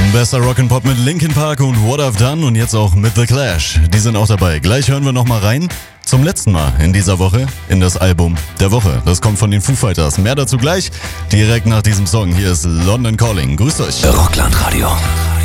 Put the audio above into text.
Bester Rock'n'Pop mit Linkin Park und What I've Done und jetzt auch mit The Clash. Die sind auch dabei. Gleich hören wir nochmal rein. Zum letzten Mal in dieser Woche in das Album der Woche. Das kommt von den Foo Fighters. Mehr dazu gleich. Direkt nach diesem Song. Hier ist London Calling. Grüßt euch. Rockland Radio.